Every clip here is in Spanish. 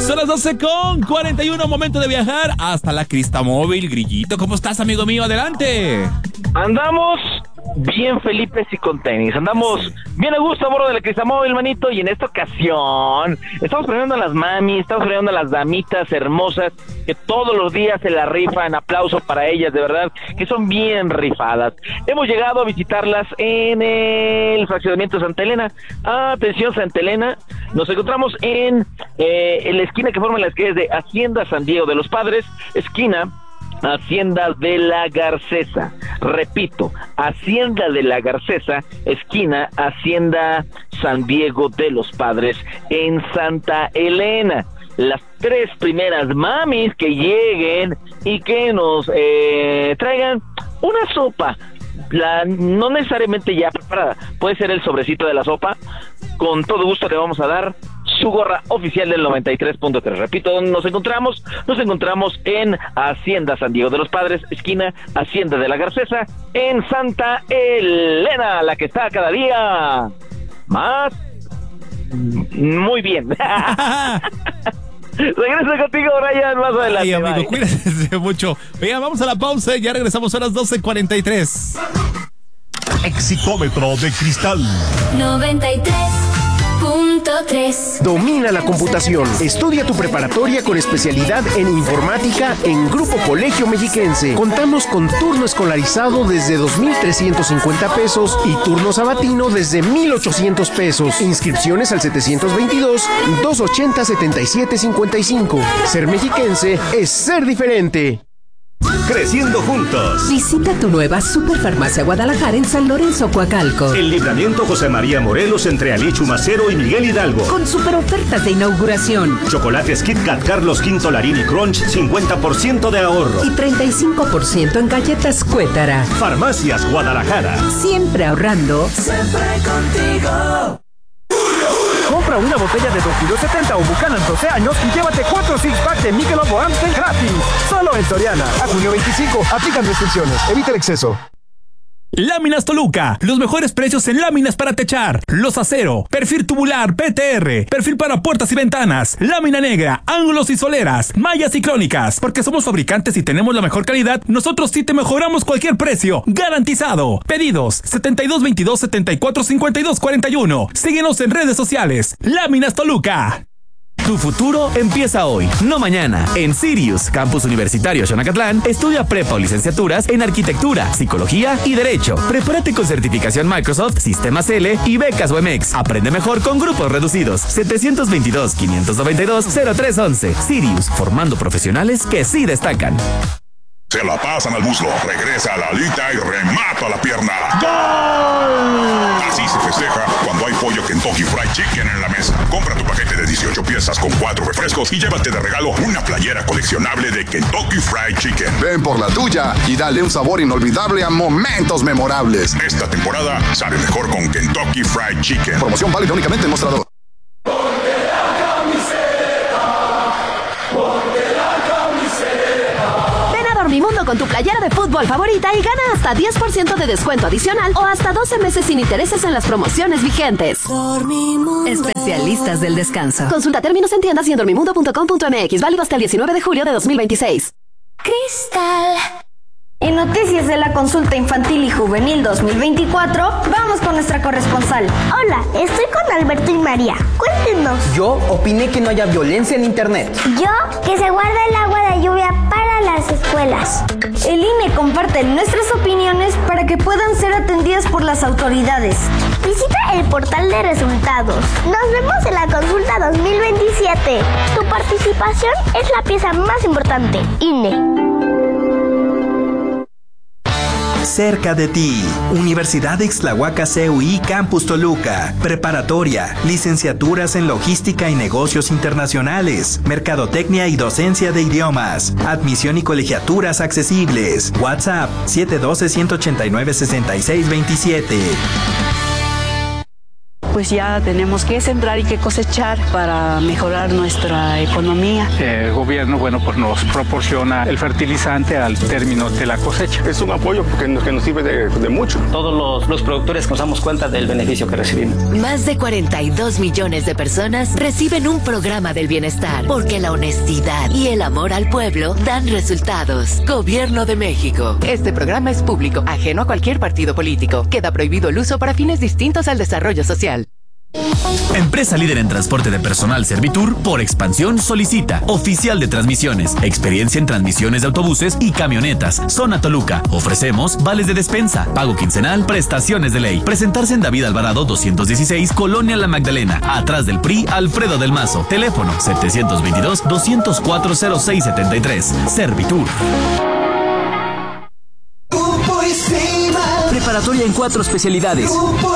Son las 12:41, momento de viajar hasta la Cristamóvil. Grillito, ¿cómo estás, amigo mío? Adelante. Andamos bien felices y con tenis. Andamos bien a gusto a bordo de la Cristamóvil, manito. Y en esta ocasión estamos premiando a las mamis, estamos premiando a las damitas hermosas que todos los días se la rifan. Aplauso para ellas, de verdad, que son bien rifadas. Hemos llegado a visitarlas en el fraccionamiento Santa Elena. Atención, Santa Elena. Nos encontramos en la esquina que forma las calles de Hacienda San Diego de los Padres, esquina Hacienda de la Garcesa. Repito, Hacienda de la Garcesa, esquina Hacienda San Diego de los Padres, en Santa Elena. Las 3 primeras mamis que lleguen y que nos traigan una sopa, no necesariamente ya preparada, puede ser el sobrecito de la sopa, con todo gusto le vamos a dar su gorra oficial del 93.3. Repito, ¿dónde nos encontramos? Nos encontramos en Hacienda San Diego de los Padres, esquina Hacienda de la Garcesa, en Santa Elena, la que está cada día más muy bien. Regreso contigo, Brian, más adelante. Ay, amigo, cuídate mucho. Venga, vamos a la pausa y ya regresamos a las 12:43. Exicómetro de cristal 93.3. Domina la computación. Estudia tu preparatoria con especialidad en informática en Grupo Colegio Mexiquense. Contamos con turno escolarizado desde 2,350 pesos y turno sabatino desde 1,800 pesos. Inscripciones al 722-280-7755. Ser mexiquense es ser diferente. Creciendo juntos. Visita tu nueva Superfarmacia Guadalajara en San Lorenzo, Coacalco. El Libramiento José María Morelos entre Ali Chumacero y Miguel Hidalgo. Con super ofertas de inauguración. Chocolates Kit Kat Carlos V Larini Crunch, 50% de ahorro. Y 35% en galletas Cuétara. Farmacias Guadalajara. Siempre ahorrando. Siempre contigo. Compra una botella de 2270 o Buchanan 12 años y llévate 4 six-pack de Michelob Boante gratis. Solo en Soriana. A junio 25. Aplican restricciones. Evita el exceso. Láminas Toluca, los mejores precios en láminas para techar, los acero, perfil tubular, PTR, perfil para puertas y ventanas, lámina negra, ángulos y soleras, mallas y crónicas. Porque somos fabricantes y tenemos la mejor calidad, nosotros sí te mejoramos cualquier precio, garantizado. Pedidos 7222-745241. Síguenos en redes sociales. Láminas Toluca. Tu futuro empieza hoy, no mañana. En Sirius, Campus Universitario Xonacatlán, estudia prepa o licenciaturas en Arquitectura, Psicología y Derecho. Prepárate con certificación Microsoft, Sistemas L y becas UMX. Aprende mejor con grupos reducidos. 722-592-0311. Sirius, formando profesionales que sí destacan. Se la pasan al muslo, regresa a la alita y remata la pierna. ¡Gol! Así se festeja cuando hay pollo Kentucky Fried Chicken en la mesa. Compra tu paquete de 18 piezas con 4 refrescos y llévate de regalo una playera coleccionable de Kentucky Fried Chicken. Ven por la tuya y dale un sabor inolvidable a momentos memorables. Esta temporada sale mejor con Kentucky Fried Chicken. Promoción válida únicamente en Mostrador. Dormimundo con tu playera de fútbol favorita y gana hasta 10% de descuento adicional o hasta 12 meses sin intereses en las promociones vigentes. Dormimundo. Especialistas del descanso. Consulta términos en tiendas y en dormimundo.com.mx. Válido hasta el 19 de julio de 2026. Cristal. En noticias de la consulta infantil y juvenil 2024, vamos con nuestra corresponsal. Hola, estoy con Alberto y María. Cuéntenos. Yo opiné que no haya violencia en internet. Yo, que se guarde el agua de lluvia para las escuelas. El INE comparte nuestras opiniones para que puedan ser atendidas por las autoridades. Visita el portal de resultados. Nos vemos en la consulta 2027. Tu participación es la pieza más importante. INE. Cerca de ti, Universidad de Ixtlahuaca CUI Campus Toluca, preparatoria, licenciaturas en logística y negocios internacionales, mercadotecnia y docencia de idiomas, admisión y colegiaturas accesibles. WhatsApp 712-189-6627. pues ya tenemos que sembrar y que cosechar para mejorar nuestra economía. El gobierno, pues nos proporciona el fertilizante al término de la cosecha. Es un apoyo que nos sirve de mucho. Todos los productores nos damos cuenta del beneficio que recibimos. Más de 42 millones de personas reciben un programa del bienestar, porque la honestidad y el amor al pueblo dan resultados. Gobierno de México. Este programa es público, ajeno a cualquier partido político. Queda prohibido el uso para fines distintos al desarrollo social. Empresa líder en transporte de personal Servitur, por expansión solicita oficial de transmisiones, experiencia en transmisiones de autobuses y camionetas. Zona Toluca. Ofrecemos vales de despensa, pago quincenal, prestaciones de ley. Presentarse en David Alvarado 216, Colonia La Magdalena, atrás del PRI Alfredo del Mazo. Teléfono 722-204-0673. Servitur. Preparatoria en 4 especialidades.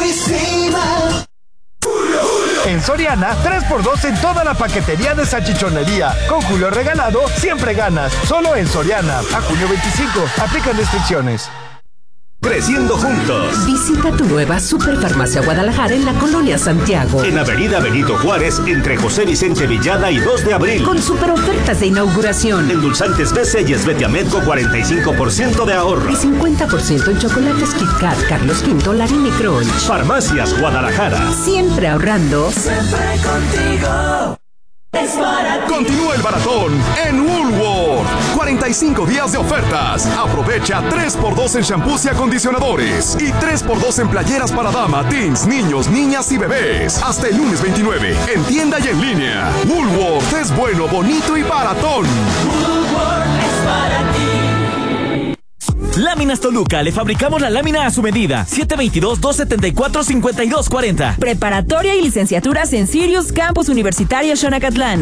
En Soriana, 3x2 en toda la paquetería de salchichonería. Con Julio regalado, siempre ganas. Solo en Soriana. A junio 25. Aplican restricciones. Creciendo juntos. Visita tu nueva Superfarmacia Guadalajara en la Colonia Santiago. En Avenida Benito Juárez, entre José Vicente Villada y 2 de abril. Con super ofertas de inauguración. Endulzantes BC y Esbetiamedco, 45% de ahorro. Y 50% en chocolates Kit Kat, Carlos V, Larini Crunch. Farmacias Guadalajara. Siempre ahorrando. Siempre contigo. Es para ti. Continúa el maratón en Woolworth. 45 días de ofertas. Aprovecha 3x2 en shampoos y acondicionadores. Y 3x2 en playeras para dama, teens, niños, niñas y bebés. Hasta el lunes 29. En tienda y en línea. Woolworth es bueno, bonito y baratón. Woolworth es para ti. Láminas Toluca, le fabricamos la lámina a su medida. 722-274-5240. Preparatoria y licenciaturas en Sirius Campus Universitario Xonacatlán.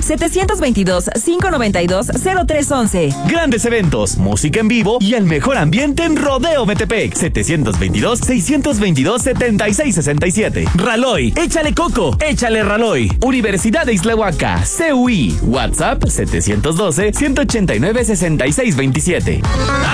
722-592-0311. Grandes eventos, música en vivo y el mejor ambiente en Rodeo Metepec. 722-622-7667. Raloy, échale coco, échale Raloy. Universidad de Ixtlahuaca, CUI. WhatsApp 712-189-6627.